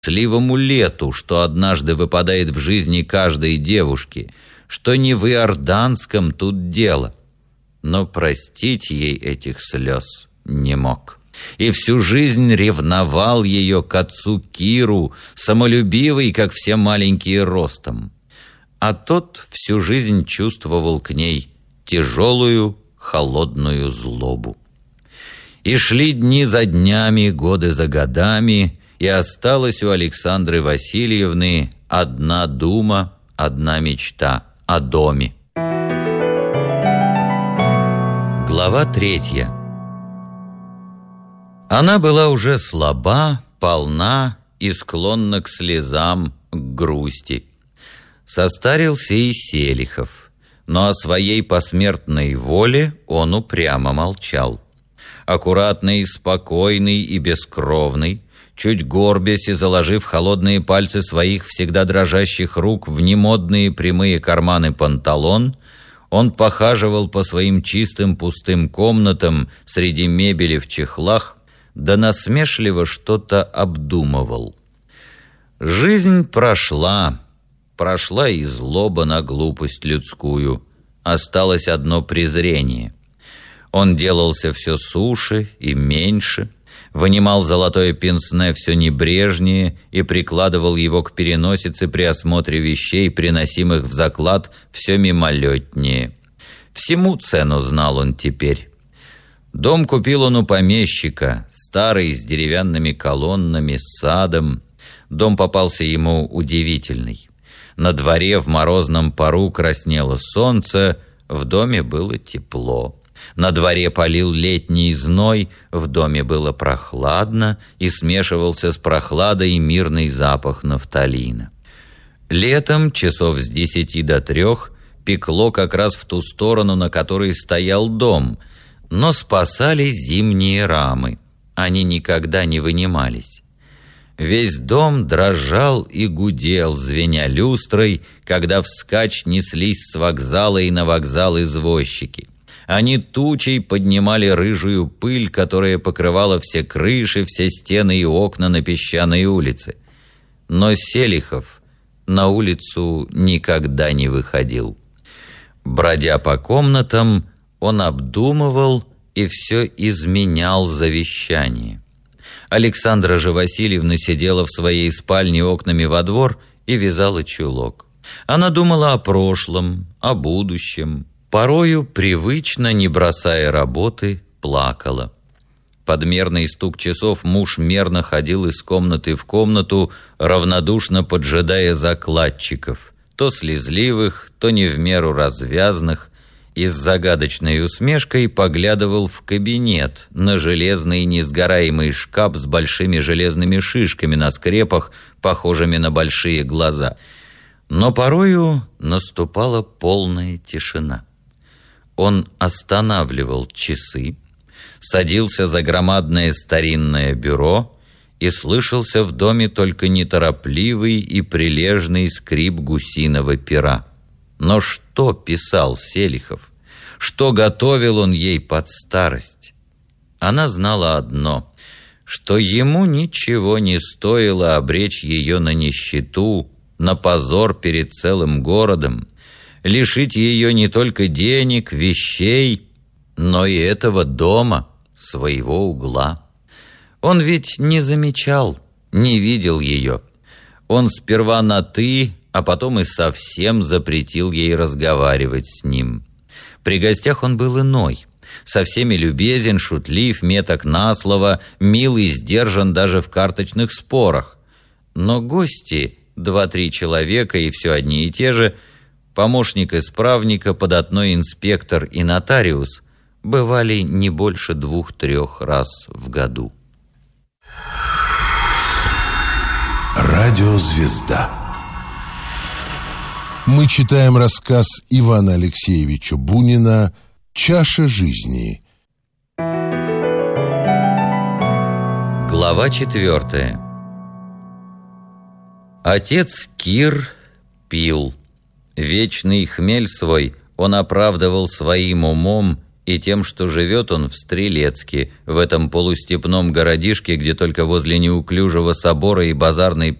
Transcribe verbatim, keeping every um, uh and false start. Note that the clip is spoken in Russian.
счастливому лету, что однажды выпадает в жизни каждой девушки, что не в Иорданском тут дело. Но простить ей этих слез не мог. И всю жизнь ревновал ее к отцу Киру, самолюбивый, как все маленькие, ростом. А тот всю жизнь чувствовал к ней тяжелую, холодную злобу. И шли дни за днями, годы за годами, и осталась у Александры Васильевны одна дума, одна мечта о доме. Глава третья. Она была уже слаба, полна и склонна к слезам, к грусти. Состарился и Селихов, но о своей посмертной воле он упрямо молчал. Аккуратный, спокойный и бескровный, чуть горбясь и заложив холодные пальцы своих всегда дрожащих рук в немодные прямые карманы панталон, он похаживал по своим чистым пустым комнатам среди мебели в чехлах, да насмешливо что-то обдумывал. Жизнь прошла, прошла и злоба на глупость людскую, осталось одно презрение. Он делался все суше и меньше, вынимал золотое пенсне все небрежнее и прикладывал его к переносице при осмотре вещей, приносимых в заклад, все мимолетнее. Всему цену знал он теперь. Дом купил он у помещика, старый, с деревянными колоннами, с садом. Дом попался ему удивительный. На дворе в морозном пару краснело солнце, в доме было тепло. На дворе палил летний зной, в доме было прохладно, и смешивался с прохладой мирный запах нафталина. Летом, часов с десяти до трех, пекло как раз в ту сторону, на которой стоял дом, но спасали зимние рамы, они никогда не вынимались. Весь дом дрожал и гудел, звеня люстрой, когда вскачь неслись с вокзала и на вокзал извозчики. Они тучей поднимали рыжую пыль, которая покрывала все крыши, все стены и окна на песчаной улице. Но Селихов на улицу никогда не выходил. Бродя по комнатам, он обдумывал и все изменял завещание. Александра же Васильевна сидела в своей спальне окнами во двор и вязала чулок. Она думала о прошлом, о будущем. Порою, привычно, не бросая работы, плакала. Под мерный стук часов муж мерно ходил из комнаты в комнату, равнодушно поджидая закладчиков, то слезливых, то не в меру развязных, и с загадочной усмешкой поглядывал в кабинет на железный несгораемый шкаф с большими железными шишками на скрепах, похожими на большие глаза. Но порою наступала полная тишина. Он останавливал часы, садился за громадное старинное бюро, и слышался в доме только неторопливый и прилежный скрип гусиного пера. Но что писал Селихов? Что готовил он ей под старость? Она знала одно, что ему ничего не стоило обречь ее на нищету, на позор перед целым городом, лишить ее не только денег, вещей, но и этого дома, своего угла. Он ведь не замечал, не видел ее. Он сперва на «ты», а потом и совсем запретил ей разговаривать с ним. При гостях он был иной, со всеми любезен, шутлив, меток на слово, мил и сдержан даже в карточных спорах. Но гости, два-три человека и все одни и те же, помощник исправника, податной инспектор и нотариус, бывали не больше двух-трех раз в году. Радиозвезда. Мы читаем рассказ Ивана Алексеевича Бунина «Чаша жизни». Глава четвертая. Отец Кир пил. Вечный хмель свой он оправдывал своим умом и тем, что живет он в Стрелецке, в этом полустепном городишке, где только возле неуклюжего собора и базарной